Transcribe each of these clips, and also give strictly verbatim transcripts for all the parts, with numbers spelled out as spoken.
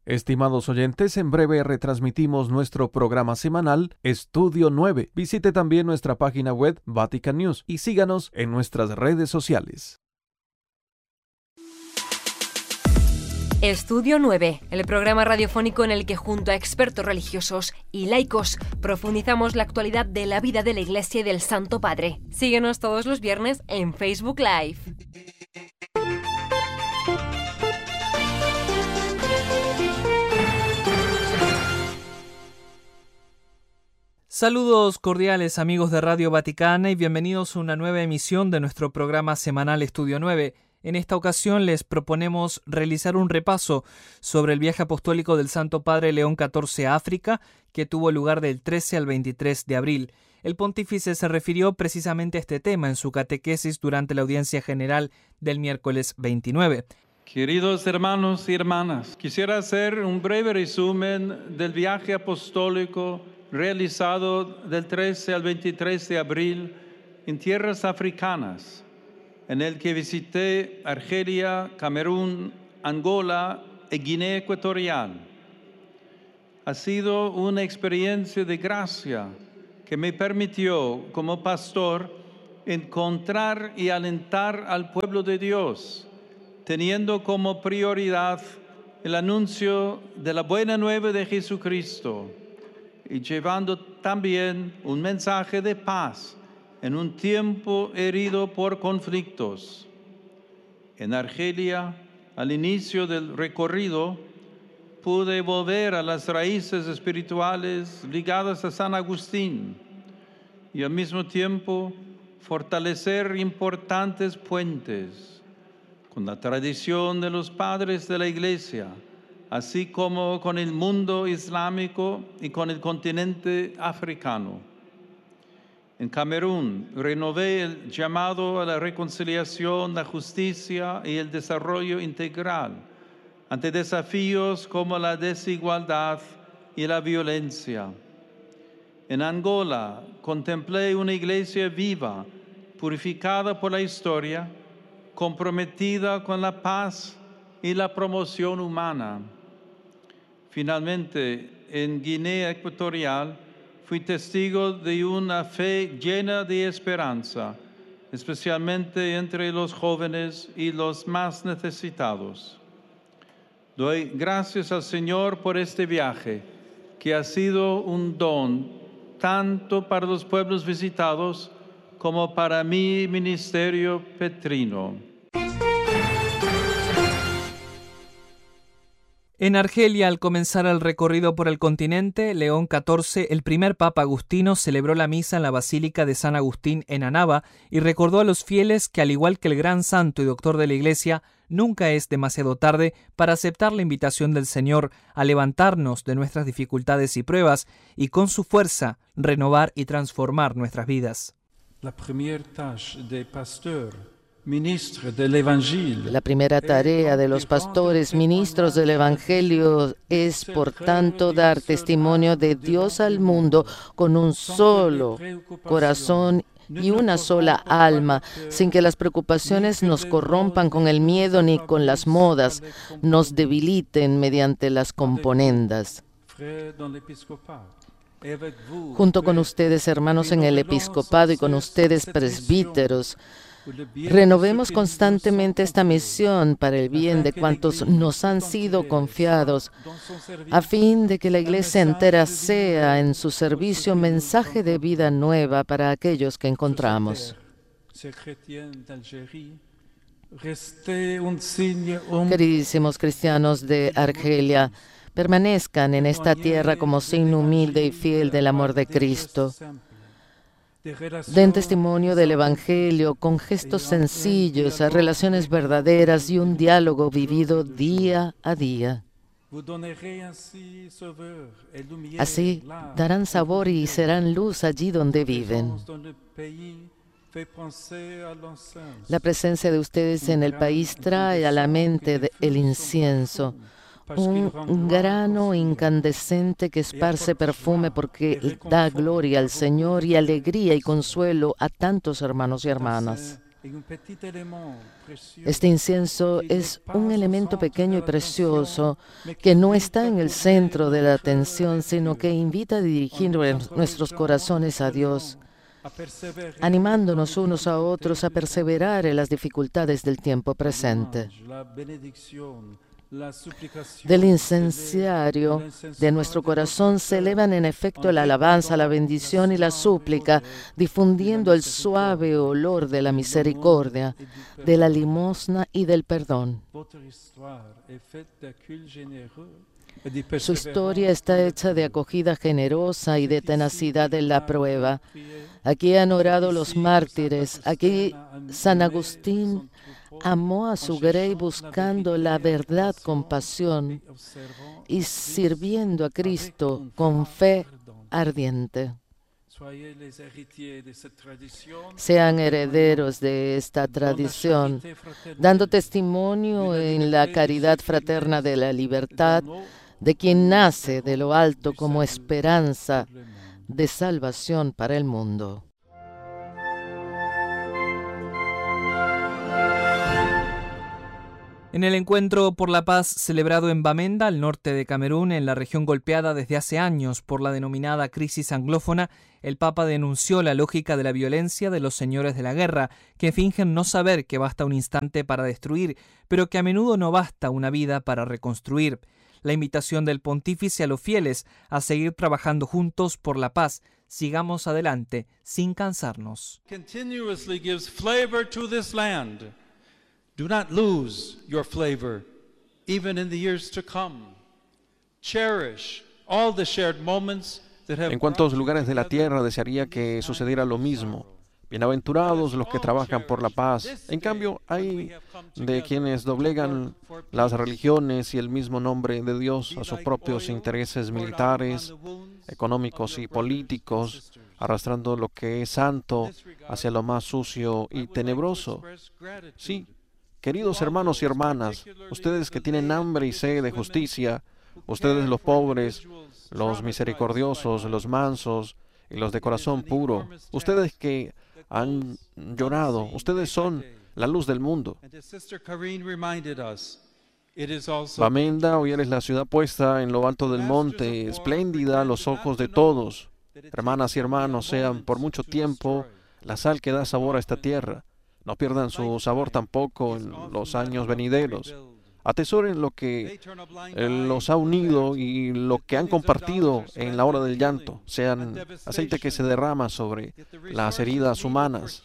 Estimados oyentes, en breve retransmitimos nuestro programa semanal Estudio nueve. Visite también nuestra página web Vatican News y síganos en nuestras redes sociales. Estudio nueve, el programa radiofónico en el que junto a expertos religiosos y laicos profundizamos la actualidad de la vida de la Iglesia y del Santo Padre. Síguenos todos los viernes en Facebook Live. Saludos cordiales amigos de Radio Vaticana y bienvenidos a una nueva emisión de nuestro programa semanal Estudio nueve. En esta ocasión les proponemos realizar un repaso sobre el viaje apostólico del Santo Padre León catorce a África, que tuvo lugar del trece al veintitrés de abril. El pontífice se refirió precisamente a este tema en su catequesis durante la audiencia general del miércoles veintinueve. Queridos hermanos y hermanas, quisiera hacer un breve resumen del viaje apostólico realizado del trece al veintitrés de abril en tierras africanas, en el que visité Argelia, Camerún, Angola y Guinea Ecuatorial. Ha sido una experiencia de gracia que me permitió, como pastor, encontrar y alentar al pueblo de Dios, teniendo como prioridad el anuncio de la buena nueva de Jesucristo y llevando también un mensaje de paz en un tiempo herido por conflictos. En Argelia, al inicio del recorrido, pude volver a las raíces espirituales ligadas a San Agustín y al mismo tiempo fortalecer importantes puentes con la tradición de los padres de la Iglesia, así como con el mundo islámico y con el continente africano. En Camerún, renové el llamado a la reconciliación, la justicia y el desarrollo integral ante desafíos como la desigualdad y la violencia. En Angola, contemplé una iglesia viva, purificada por la historia, comprometida con la paz y la promoción humana. Finalmente, en Guinea Ecuatorial, fui testigo de una fe llena de esperanza, especialmente entre los jóvenes y los más necesitados. Doy gracias al Señor por este viaje, que ha sido un don tanto para los pueblos visitados como para mi ministerio petrino. En Argelia, al comenzar el recorrido por el continente, León catorce, el primer Papa Agustino, celebró la misa en la Basílica de San Agustín en Annaba y recordó a los fieles que, al igual que el gran santo y doctor de la Iglesia, nunca es demasiado tarde para aceptar la invitación del Señor a levantarnos de nuestras dificultades y pruebas y con su fuerza renovar y transformar nuestras vidas. La première tâche des pasteurs, La primera tarea de los pastores, ministros del Evangelio, es, por tanto, dar testimonio de Dios al mundo con un solo corazón y una sola alma, sin que las preocupaciones nos corrompan con el miedo ni con las modas, nos debiliten mediante las componendas. Junto con ustedes, hermanos en el episcopado, y con ustedes, presbíteros, renovemos constantemente esta misión para el bien de cuantos nos han sido confiados, a fin de que la Iglesia entera sea en su servicio mensaje de vida nueva para aquellos que encontramos. Queridísimos cristianos de Argelia, permanezcan en esta tierra como signo humilde y fiel del amor de Cristo. Den testimonio del Evangelio con gestos sencillos, a relaciones verdaderas y un diálogo vivido día a día. Así darán sabor y serán luz allí donde viven. La presencia de ustedes en el país trae a la mente el incienso, un grano incandescente que esparce perfume porque da gloria al Señor y alegría y consuelo a tantos hermanos y hermanas. Este incienso es un elemento pequeño y precioso que no está en el centro de la atención, sino que invita a dirigir nuestros corazones a Dios, animándonos unos a otros a perseverar en las dificultades del tiempo presente. Del incenciario de nuestro corazón se elevan en efecto la alabanza, la bendición y la súplica, difundiendo el suave olor de la misericordia, de la limosna y del perdón. Su historia está hecha de acogida generosa y de tenacidad en la prueba. Aquí han orado los mártires, aquí San Agustín amó a su grey buscando la verdad con pasión y sirviendo a Cristo con fe ardiente. Sean herederos de esta tradición, dando testimonio en la caridad fraterna de la libertad, de quien nace de lo alto como esperanza de salvación para el mundo. En el encuentro por la paz celebrado en Bamenda, al norte de Camerún, en la región golpeada desde hace años por la denominada crisis anglófona, el Papa denunció la lógica de la violencia de los señores de la guerra, que fingen no saber que basta un instante para destruir, pero que a menudo no basta una vida para reconstruir. La invitación del pontífice a los fieles a seguir trabajando juntos por la paz. Sigamos adelante, sin cansarnos. Continuously gives flavor to this land. Do not lose your flavor, even in the years to come. Cherish all the shared moments that have. En cuantos lugares de la tierra desearía que sucediera lo mismo. Bienaventurados los que trabajan por la paz. En cambio, hay de quienes doblegan las religiones y el mismo nombre de Dios a sus propios intereses militares, económicos y políticos, arrastrando lo que es santo hacia lo más sucio y tenebroso. Sí. Queridos hermanos y hermanas, ustedes que tienen hambre y sed de justicia, ustedes los pobres, los misericordiosos, los mansos y los de corazón puro, ustedes que han llorado, ustedes son la luz del mundo. Bamenda, hoy eres la ciudad puesta en lo alto del monte, espléndida a los ojos de todos. Hermanas y hermanos, sean por mucho tiempo la sal que da sabor a esta tierra. No pierdan su sabor tampoco en los años venideros. Atesoren lo que los ha unido y lo que han compartido en la hora del llanto. Sean aceite que se derrama sobre las heridas humanas.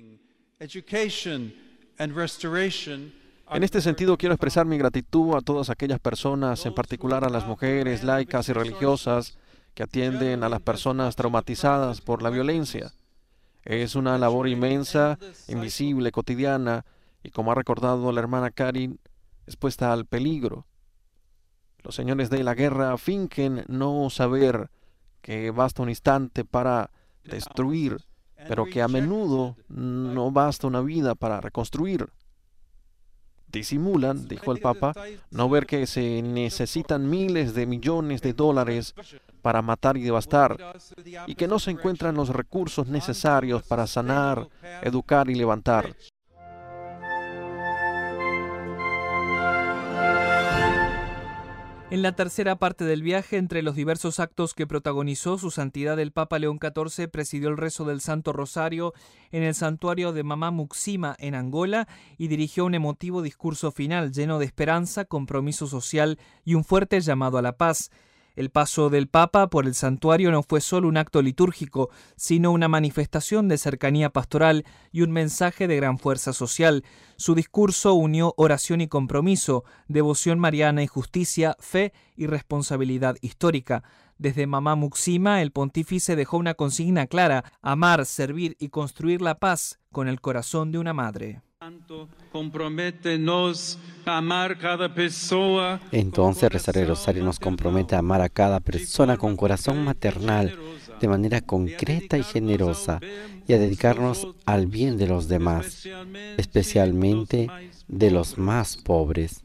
En este sentido, quiero expresar mi gratitud a todas aquellas personas, en particular a las mujeres laicas y religiosas, que atienden a las personas traumatizadas por la violencia. Es una labor inmensa, invisible, cotidiana, y como ha recordado la hermana Karin, expuesta al peligro. Los señores de la guerra fingen no saber que basta un instante para destruir, pero que a menudo no basta una vida para reconstruir. Disimulan, dijo el Papa, no ver que se necesitan miles de millones de dólares para matar y devastar, y que no se encuentran los recursos necesarios para sanar, educar y levantar. En la tercera parte del viaje, entre los diversos actos que protagonizó, su santidad el Papa León catorce presidió el rezo del Santo Rosario en el santuario de Mama Muxima en Angola y dirigió un emotivo discurso final lleno de esperanza, compromiso social y un fuerte llamado a la paz. El paso del Papa por el santuario no fue solo un acto litúrgico, sino una manifestación de cercanía pastoral y un mensaje de gran fuerza social. Su discurso unió oración y compromiso, devoción mariana y justicia, fe y responsabilidad histórica. Desde Mama Muxima, el pontífice dejó una consigna clara: amar, servir y construir la paz con el corazón de una madre. Entonces rezar el rosario nos compromete a amar a cada persona con corazón maternal, de manera concreta y generosa, y a dedicarnos al bien de los demás, especialmente de los más pobres.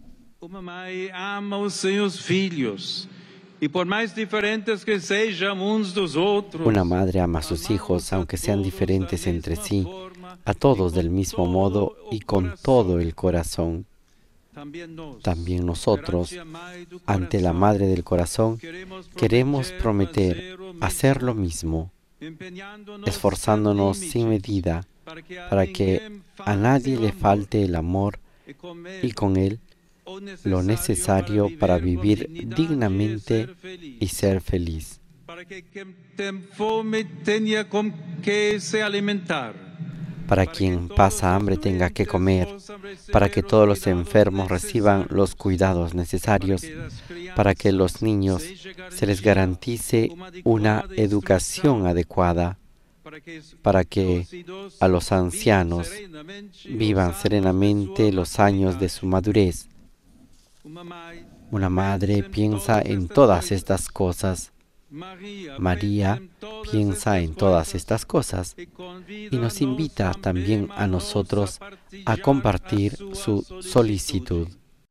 Una madre ama a sus hijos, aunque sean diferentes entre sí, a todos del mismo modo y con todo el corazón. También nosotros, ante la Madre del Corazón, queremos prometer hacer lo mismo, esforzándonos sin medida para que a nadie le falte el amor y con él lo necesario para vivir dignamente y ser feliz. Para que quien fome tenga con qué se alimentar. Para quien pasa hambre tenga que comer, para que todos los enfermos reciban los cuidados necesarios, para que los niños se les garantice una educación adecuada, para que a los ancianos vivan serenamente los años de su madurez. Una madre piensa en todas estas cosas. María piensa en todas estas cosas y nos invita también a nosotros a compartir su solicitud.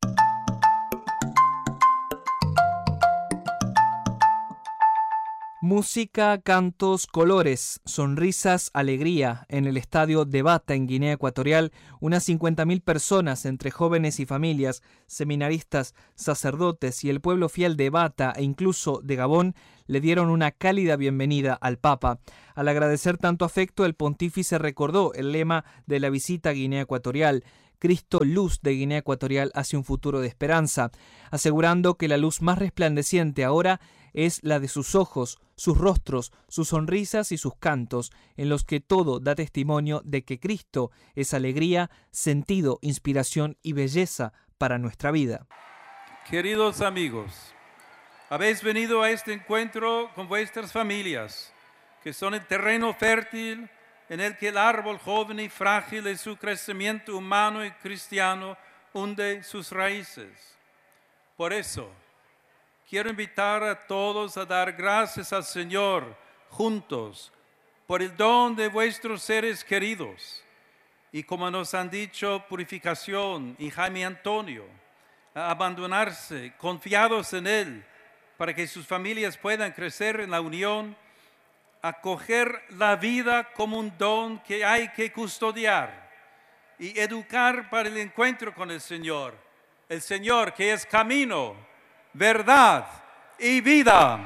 Música, cantos, colores, sonrisas, alegría. En el estadio de Bata, en Guinea Ecuatorial, unas cincuenta mil personas, entre jóvenes y familias, seminaristas, sacerdotes y el pueblo fiel de Bata e incluso de Gabón, le dieron una cálida bienvenida al Papa. Al agradecer tanto afecto, el pontífice recordó el lema de la visita a Guinea Ecuatorial: Cristo, luz de Guinea Ecuatorial hacia un futuro de esperanza, asegurando que la luz más resplandeciente ahora es la de sus ojos, sus rostros, sus sonrisas y sus cantos, en los que todo da testimonio de que Cristo es alegría, sentido, inspiración y belleza para nuestra vida. Queridos amigos, habéis venido a este encuentro con vuestras familias, que son el terreno fértil en el que el árbol joven y frágil de su crecimiento humano y cristiano hunde sus raíces. Por eso, quiero invitar a todos a dar gracias al Señor juntos por el don de vuestros seres queridos y, como nos han dicho Purificación y Jaime Antonio, a abandonarse confiados en Él para que sus familias puedan crecer en la unión, acoger la vida como un don que hay que custodiar y educar para el encuentro con el Señor, el Señor que es camino, verdad y vida.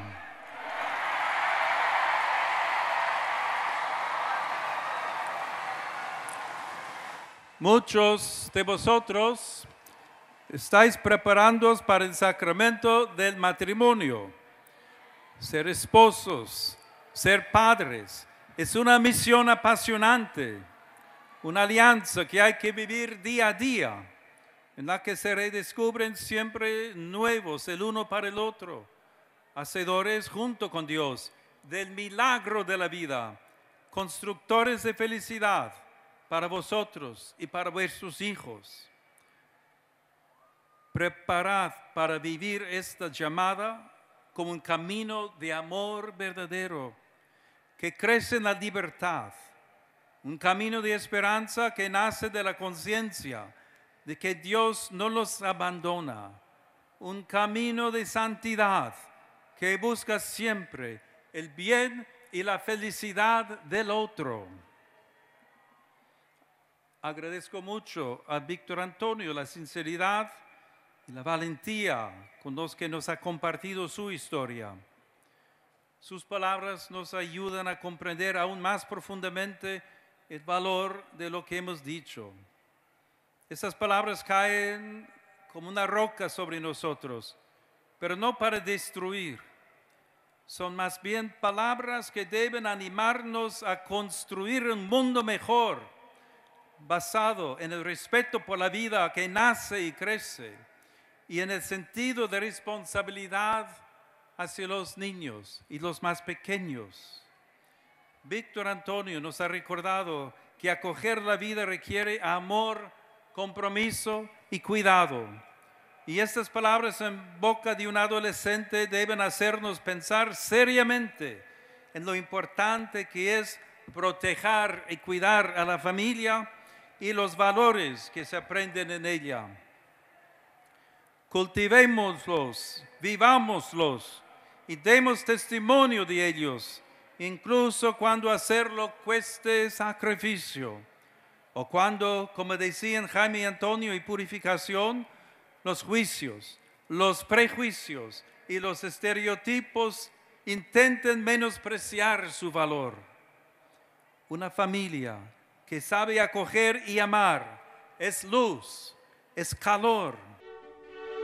Muchos de vosotros estáis preparándoos para el sacramento del matrimonio. Ser esposos, ser padres, es una misión apasionante, una alianza que hay que vivir día a día, en la que se redescubren siempre nuevos el uno para el otro, hacedores junto con Dios del milagro de la vida, constructores de felicidad para vosotros y para vuestros hijos. Preparad para vivir esta llamada como un camino de amor verdadero que crece en la libertad, un camino de esperanza que nace de la conciencia de que Dios no los abandona, un camino de santidad que busca siempre el bien y la felicidad del otro. Agradezco mucho a Víctor Antonio la sinceridad y la valentía con los que nos ha compartido su historia. Sus palabras nos ayudan a comprender aún más profundamente el valor de lo que hemos dicho. Esas palabras caen como una roca sobre nosotros, pero no para destruir. Son más bien palabras que deben animarnos a construir un mundo mejor, basado en el respeto por la vida que nace y crece, y en el sentido de responsabilidad hacia los niños y los más pequeños. Víctor Antonio nos ha recordado que acoger la vida requiere amor, compromiso y cuidado. Y estas palabras en boca de un adolescente deben hacernos pensar seriamente en lo importante que es proteger y cuidar a la familia y los valores que se aprenden en ella. Cultivémoslos, vivámoslos y demos testimonio de ellos, incluso cuando hacerlo cueste sacrificio, O cuando, como decían Jaime y Antonio, y purificación, los juicios, los prejuicios y los estereotipos intenten menospreciar su valor. Una familia que sabe acoger y amar es luz, es calor,